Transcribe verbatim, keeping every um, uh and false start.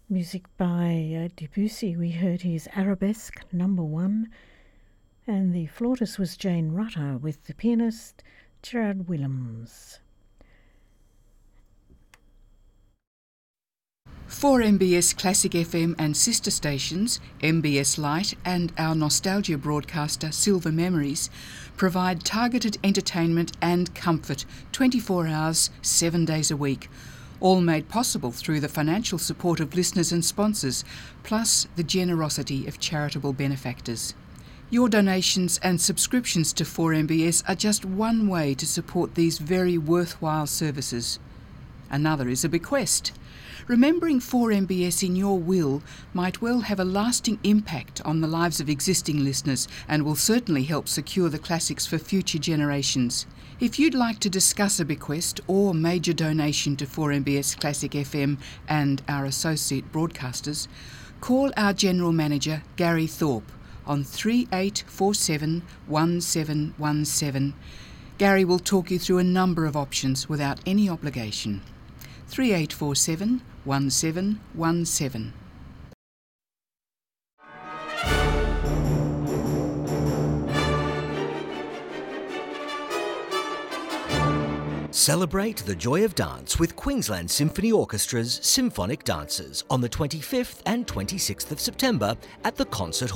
Music by uh, Debussy. We heard his Arabesque number one, and the flautist was Jane Rutter with the pianist Gerard Willems. four M B S Classic F M and sister stations, M B S Light and our nostalgia broadcaster Silver Memories, provide targeted entertainment and comfort twenty-four hours, seven days a week, all made possible through the financial support of listeners and sponsors, plus the generosity of charitable benefactors. Your donations and subscriptions to four M B S are just one way to support these very worthwhile services. Another is a bequest. Remembering four M B S in your will might well have a lasting impact on the lives of existing listeners and will certainly help secure the classics for future generations. If you'd like to discuss a bequest or major donation to four M B S Classic F M and our associate broadcasters, call our General Manager Gary Thorpe on three eight four seven, one seven one seven. Gary will talk you through a number of options without any obligation. three eight four seven, one seven one seven. Celebrate the joy of dance with Queensland Symphony Orchestra's Symphonic Dancers on the twenty-fifth and twenty-sixth of September at the Concert Hall.